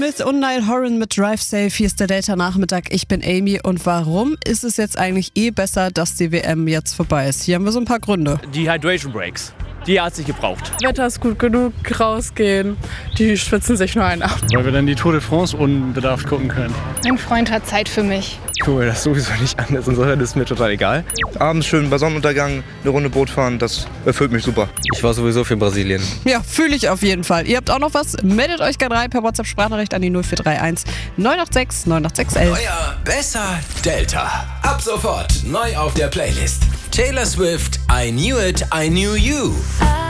Smith und Niall Horan mit Drive Safe. Hier ist der Delta-Nachmittag. Ich bin Amy. Und warum ist es jetzt eigentlich besser, dass die WM jetzt vorbei ist? Hier haben wir so ein paar Gründe. Die Hydration Breaks. Die hat sich gebraucht. Wetter ist gut genug, rausgehen, die schwitzen sich nur einen ab. Weil wir dann die Tour de France unbedarft gucken können. Mein Freund hat Zeit für mich. Ich gucke mir das sowieso nicht an, insofern ist mir total egal. Abends schön bei Sonnenuntergang eine Runde Boot fahren, das erfüllt mich super. Ich war sowieso für Brasilien. Ja, fühle ich auf jeden Fall. Ihr habt auch noch was? Meldet euch gerne rein per WhatsApp-Sprachnachricht an die 0431 986 98611. Euer Besser Delta. Ab sofort neu auf der Playlist. Taylor Swift, I Knew It, I Knew You.